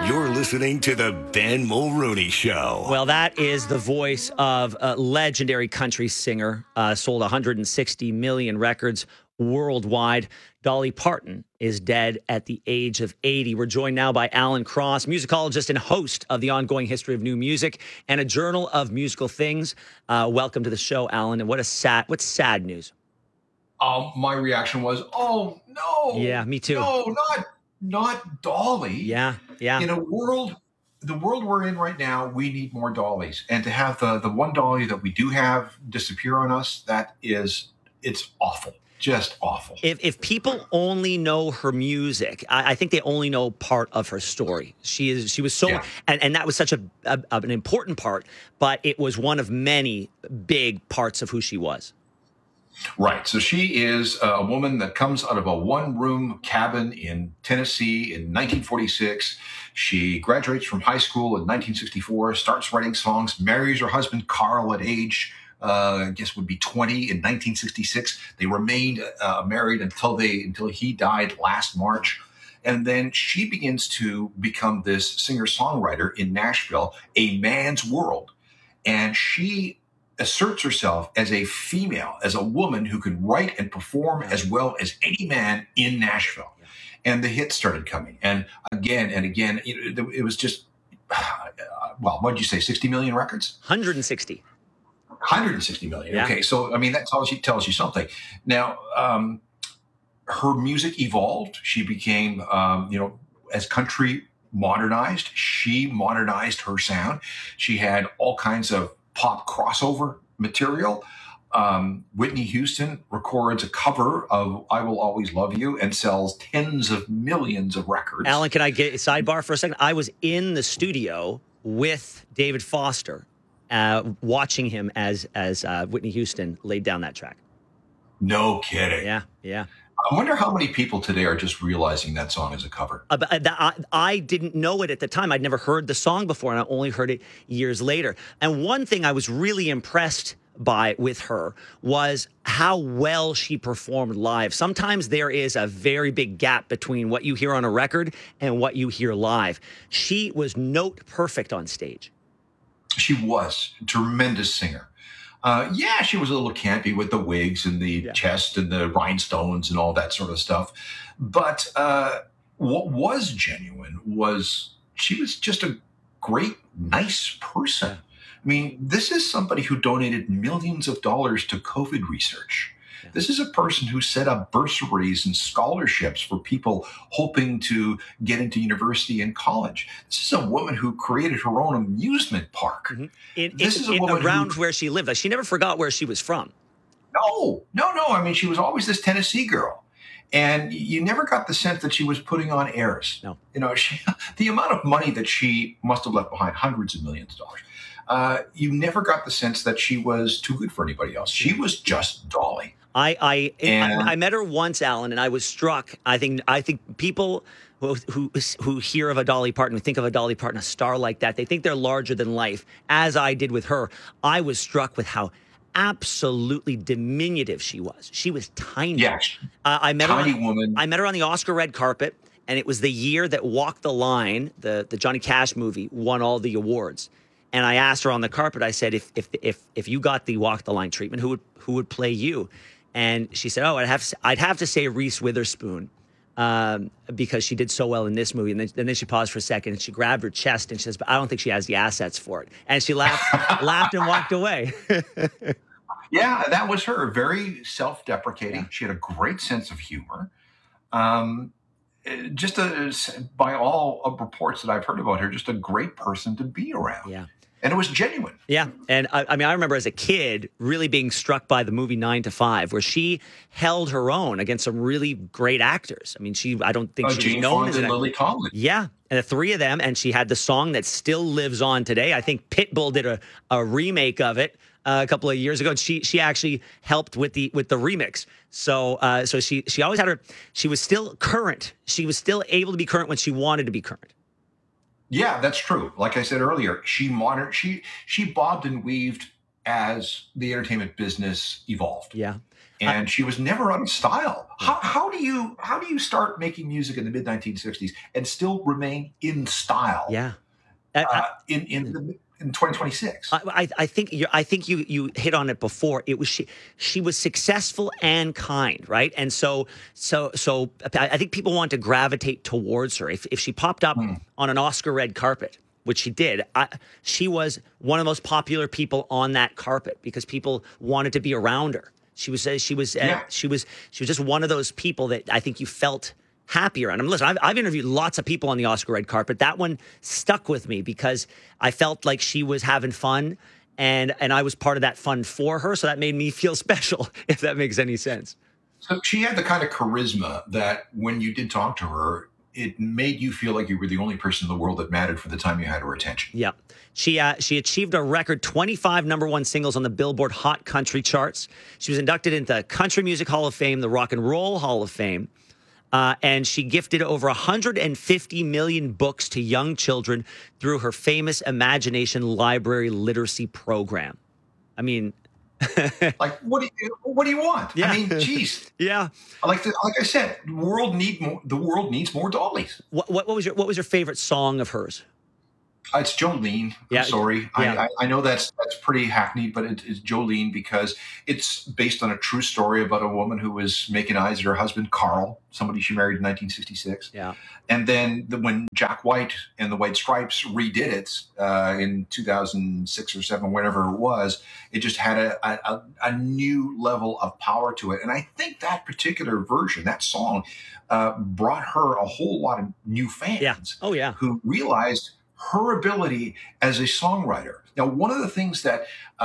You're listening to the Ben Mulrooney Show. Well, that is the voice of a legendary country singer, sold 160 million records worldwide. Dolly Parton is dead at the age of 80. We're joined now by Alan Cross, musicologist and host of the Ongoing History of New Music and a Journal of Musical Things. Welcome to the show, Alan. And what's sad news? My reaction was, oh, no. Yeah, me too. No, not Dolly. Yeah. In the world we're in right now, we need more Dollys. And to have the one Dolly that we do have disappear on us, it's awful. Just awful. If people only know her music, I think they only know part of her story. She was so, Yeah. and that was such an important part, but it was one of many big parts of who she was. Right. So she is a woman that comes out of a one-room cabin in Tennessee in 1946. She graduates from high school in 1964, starts writing songs, marries her husband Carl at age, I guess would be 20 in 1966. They remained married until he died last March. And then she begins to become this singer-songwriter in Nashville, a man's world. And she asserts herself as a female, as a woman who can write and perform as well as any man in Nashville. And the hits started coming. And again, it was just, well, what did you say, 60 million records? 160. 160 million. Yeah. Okay, so, I mean, that tells you something. Now, her music evolved. She became, as country modernized, she modernized her sound. She had all kinds of pop crossover material. Whitney Houston records a cover of I Will Always Love You and sells tens of millions of records. Alan, can I get a sidebar for a second? I was in the studio with David Foster, watching him as Whitney Houston laid down that track. No kidding. Yeah. I wonder how many people today are just realizing that song is a cover. I didn't know it at the time. I'd never heard the song before, and I only heard it years later. And one thing I was really impressed by with her was how well she performed live. Sometimes there is a very big gap between what you hear on a record and what you hear live. She was note perfect on stage. She was a tremendous singer. She was a little campy with the wigs and the chest and the rhinestones and all that sort of stuff. But what was genuine was she was just a great, nice person. I mean, this is somebody who donated millions of dollars to COVID research. This is a person who set up bursaries and scholarships for people hoping to get into university and college. This is a woman who created her own amusement park. Mm-hmm. Around where she lived. Like, she never forgot where she was from. No. I mean, she was always this Tennessee girl. And you never got the sense that she was putting on airs. No. The amount of money that she must have left behind, hundreds of millions of dollars. You never got the sense that she was too good for anybody else. She was just Dolly. I met her once, Alan, and I was struck. I think people who hear of a Dolly Parton, who think of a Dolly Parton, a star like that, they think they're larger than life, as I did with her. I was struck with how absolutely diminutive she was. She was tiny. Yeah, tiny woman. I met her on the Oscar red carpet, and it was the year that Walk the Line, the Johnny Cash movie, won all the awards. And I asked her on the carpet, I said, if you got the Walk the Line treatment, who would play you? And she said, I'd have to say Reese Witherspoon, because she did so well in this movie. And then she paused for a second and she grabbed her chest and she says, but I don't think she has the assets for it. And she laughed and walked away. Yeah, that was her. Very self-deprecating. Yeah. She had a great sense of humor. By all reports that I've heard about her, just a great person to be around. Yeah. And it was genuine. Yeah. And I remember as a kid really being struck by the movie 9 to 5, where she held her own against some really great actors. I mean, I don't think she was known as an actor. Lily Tomlin. Yeah. And the three of them. And she had the song that still lives on today. I think Pitbull did a remake of it a couple of years ago. She actually helped with the remix. So she always had she was still current. She was still able to be current when she wanted to be current. Yeah, that's true. Like I said earlier, she bobbed and weaved as the entertainment business evolved. Yeah. And she was never out of style. How do you start making music in the mid 1960s and still remain in style? Yeah. In 2026. I think you hit on it before. It was she was successful and kind, right? And so I think people want to gravitate towards her. If she popped up on an Oscar red carpet, which she did, she was one of the most popular people on that carpet because people wanted to be around her. She was just one of those people that I think you felt happy around. I mean, listen, I've interviewed lots of people on the Oscar red carpet. That one stuck with me because I felt like she was having fun, and I was part of that fun for her. So that made me feel special, if that makes any sense. So she had the kind of charisma that when you did talk to her, it made you feel like you were the only person in the world that mattered for the time you had her attention. Yeah. She achieved a record 25 number one singles on the Billboard Hot Country charts. She was inducted into the Country Music Hall of Fame, the Rock and Roll Hall of Fame. And she gifted over 150 million books to young children through her famous Imagination Library Literacy Program. I mean, like, what do you want? Yeah. I mean, geez. Yeah. Like I said, the world needs more Dollies. What was your favorite song of hers? It's Jolene. Yeah. I'm sorry. Yeah. I know that's pretty hackneyed, but it's Jolene because it's based on a true story about a woman who was making eyes at her husband, Carl, somebody she married in 1966. Yeah. And then when Jack White and the White Stripes redid it in 2006 or 7, whenever it was, it just had a new level of power to it. And I think that particular version, that song, brought her a whole lot of new fans. Yeah. Oh, yeah. Who realized her ability as a songwriter. Now, one of the things that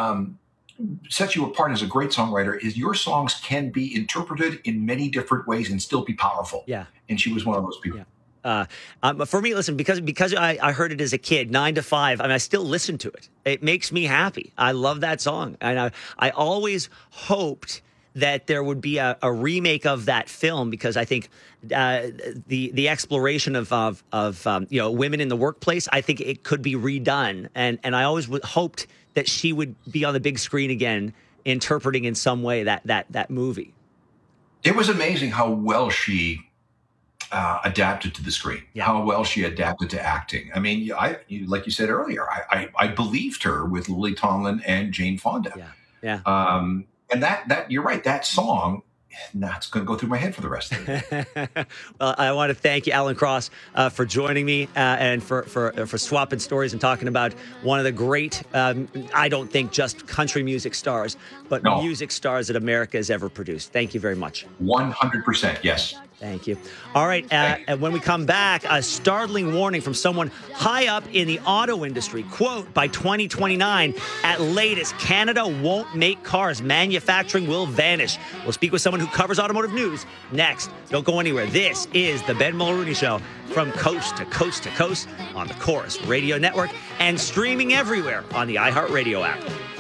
sets you apart as a great songwriter is your songs can be interpreted in many different ways and still be powerful. Yeah. And she was one of those people. Yeah. For me, listen, because I heard it as a kid, 9 to 5, I mean, I still listen to it. It makes me happy. I love that song. And I always hoped that there would be a remake of that film because I think the exploration of women in the workplace, I think it could be redone. And I always hoped that she would be on the big screen again, interpreting in some way that movie. It was amazing how well she adapted to the screen, how well she adapted to acting. I mean, like you said earlier, I believed her with Lily Tomlin and Jane Fonda. Yeah. And that you're right, that song, it's going to go through my head for the rest of the day. Well, I want to thank you, Alan Cross, for joining me and for swapping stories and talking about one of the great, I don't think just country music stars, but music stars that America has ever produced. Thank you very much. 100%, yes. Thank you. All right. And when we come back, a startling warning from someone high up in the auto industry. Quote, by 2029, at latest, Canada won't make cars. Manufacturing will vanish. We'll speak with someone who covers automotive news next. Don't go anywhere. This is the Ben Mulrooney Show from coast to coast to coast on the Chorus Radio Network and streaming everywhere on the iHeartRadio app.